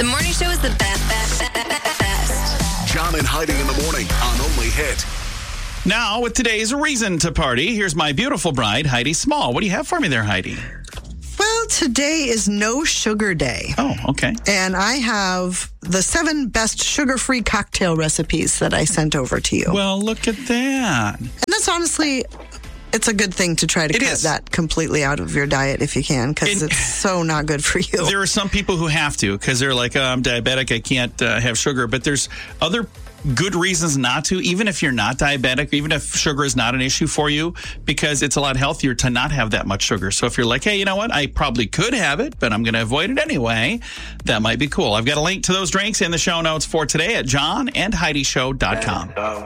The morning show is the best. John and Heidi in the morning on Only Hit. Now, with today's reason to party, here's my beautiful bride, Heidi Small. What do you have for me there, Heidi? Well, today is No Sugar Day. Oh, okay. And I have the 7 best sugar-free cocktail recipes that I sent over to you. Well, look at that. And that's honestly, it's a good thing to try to cut that completely out of your diet if you can, because it's so not good for you. There are some people who have to, because they're like, oh, I'm diabetic, I can't have sugar. But there's other good reasons not to, even if you're not diabetic, even if sugar is not an issue for you, because it's a lot healthier to not have that much sugar. So if you're like, hey, you know what, I probably could have it, but I'm going to avoid it anyway, that might be cool. I've got a link to those drinks in the show notes for today at johnandheidishow.com.